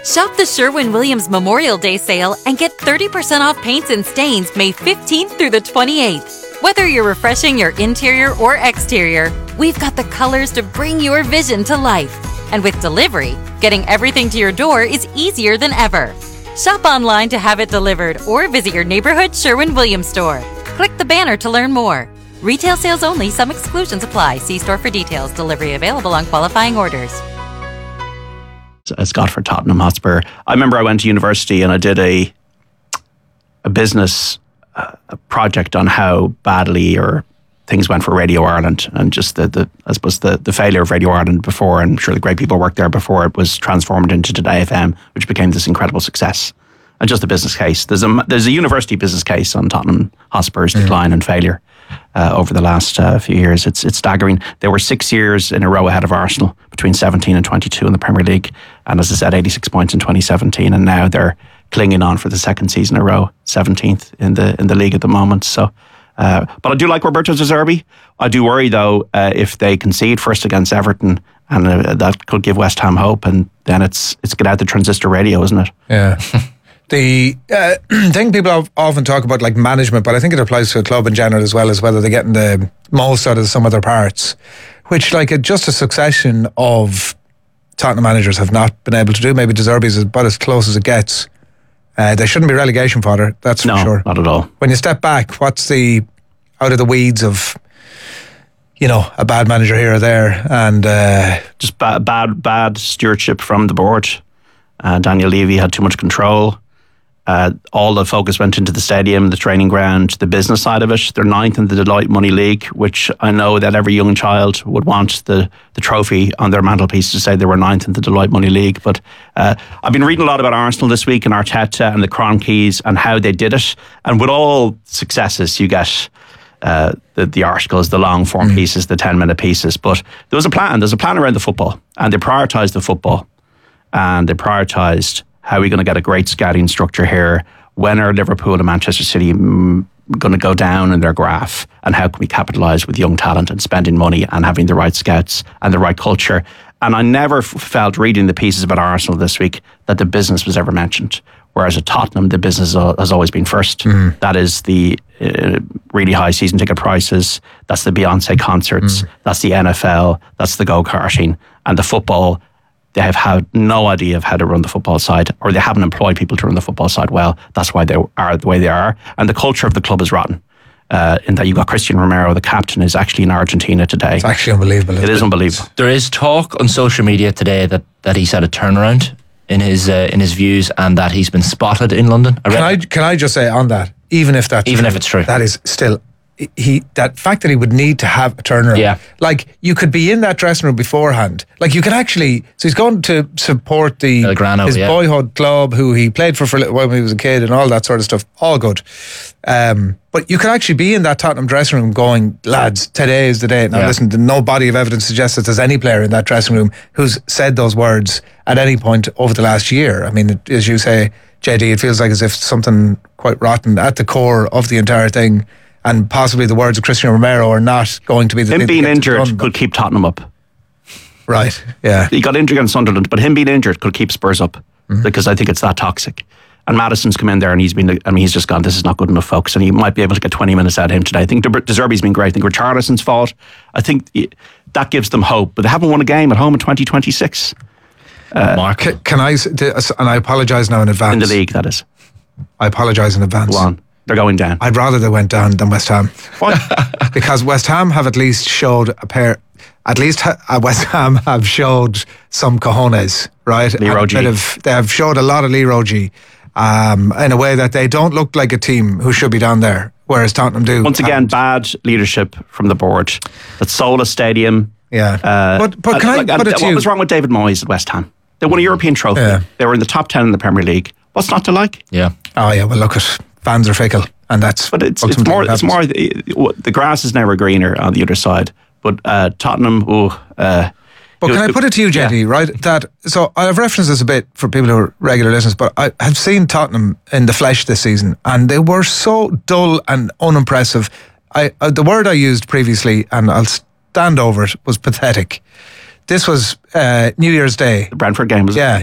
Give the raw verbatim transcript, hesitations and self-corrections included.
Shop the Sherwin-Williams Memorial Day sale and get thirty percent off paints and stains May fifteenth through the twenty-eighth. Whether you're refreshing your interior or exterior, we've got the colors to bring your vision to life. And with delivery, getting everything to your door is easier than ever. Shop online to have it delivered or visit your neighborhood Sherwin-Williams store. Click the banner to learn more. Retail sales only. Some exclusions apply. See store for details. Delivery available on qualifying orders. Scott for Tottenham Hotspur. I remember I went to university and I did a a business uh, a project on how badly or things went for Radio Ireland, and just the, the I suppose the, the failure of Radio Ireland before, and I'm sure the great people worked there before it was transformed into Today F M, which became this incredible success. And just the business case. There's a there's a university business case on Tottenham Hotspur's mm. decline and failure uh, over the last uh, few years. It's it's staggering. They were six years in a row ahead of Arsenal between seventeen and twenty-two in the Premier League, and as I said, eighty-six points in twenty seventeen, and now they're clinging on for the second season in a row, seventeenth in the in the league at the moment. So, uh, but I do like Roberto De Zerbi. I do worry though uh, if they concede first against Everton, and uh, that could give West Ham hope, and then it's it's get out the transistor radio, isn't it? Yeah. The uh, thing people often talk about, like management, but I think it applies to a club in general as well, as whether they're getting the most out of some of their parts, which like a, just a succession of Tottenham managers have not been able to do. Maybe De Zerbi is about as close as it gets. Uh, they shouldn't be relegation fodder, that's no, for sure. Not at all. When you step back, what's the out of the weeds of, you know, a bad manager here or there, and uh, just bad, bad, bad stewardship from the board. Uh, Daniel Levy had too much control. Uh, all the focus went into the stadium, the training ground, the business side of it. They're ninth in the Deloitte Money League, which I know that every young child would want the, the trophy on their mantelpiece to say they were ninth in the Deloitte Money League. But uh, I've been reading a lot about Arsenal this week and Arteta and the Kroenkes and how they did it. And with all successes, you get uh, the, the articles, the long form mm. pieces, the ten minute pieces. But there was a plan. There's a plan around the football, and they prioritised the football, and they prioritised how are we going to get a great scouting structure here? When are Liverpool and Manchester City mm, going to go down in their graph? And how can we capitalise with young talent and spending money and having the right scouts and the right culture? And I never f- felt reading the pieces about Arsenal this week that the business was ever mentioned. Whereas at Tottenham, the business has always been first. Mm. That is the uh, really high season ticket prices. That's the Beyonce concerts. Mm. That's the N F L. That's the go-karting. And the football. They have had no idea of how to run the football side, or they haven't employed people to run the football side well. That's why they are the way they are. And the culture of the club is rotten. Uh, in that you've got Cristian Romero, the captain, is actually in Argentina today. It's actually unbelievable. It is unbelievable. There is talk on social media today that, that he's had a turnaround in his uh, in his views, and that he's been spotted in London. I can I can I just say on that, even if that's even true, if it's true, that is still. He that fact that he would need to have a turnaround. Yeah. Like you could be in that dressing room beforehand. Like you could actually. So he's going to support the Belgrano, his yeah. boyhood club, who he played for for a little while when he was a kid, and all that sort of stuff. All good. Um, but you could actually be in that Tottenham dressing room, going, lads, today is the day. Now, yeah. listen, no body of evidence suggests that there's any player in that dressing room who's said those words at any point over the last year. I mean, as you say, J D, it feels like as if something quite rotten at the core of the entire thing. And possibly the words of Cristian Romero are not going to be the him thing being injured done, could keep Tottenham up. Right, yeah. He got injured against Sunderland, but him being injured could keep Spurs up mm-hmm. because I think it's that toxic. And Maddison's come in there and he's been, I mean, he's just gone, this is not good enough, folks. And he might be able to get twenty minutes out of him today. I think De Zerbi's been great. I think Richarlison's fault. I think that gives them hope. But they haven't won a game at home in twenty twenty-six. Uh, Mark, can, can I, and I apologise now in advance. In the league, that is. I apologise in advance. Go on. They're going down. I'd rather they went down than West Ham. Why? Because West Ham have at least showed a pair. At least ha- West Ham have showed some cojones, right? Leroy G. Of, they have showed a lot of Leroy G. Um, in a way that they don't look like a team who should be down there, whereas Tottenham do. Once again, and bad leadership from the board. That Sola Stadium. Yeah. Uh, but but can and, I put it to What you? was wrong with David Moyes at West Ham? They won a European trophy. Yeah. They were in the top ten in the Premier League. What's not to like? Yeah. Oh yeah. Well, look at fans are fickle, and that's. But it's, it's more. It's more. The, the grass is never greener on the other side. But uh, Tottenham. Oh. Uh, But can I put it to you, J D, yeah. right, that, so I've referenced this a bit for people who are regular listeners, but I have seen Tottenham in the flesh this season, and they were so dull and unimpressive. I uh, the word I used previously, and I'll stand over it, was pathetic. This was uh, New Year's Day. The Brentford game was Yeah.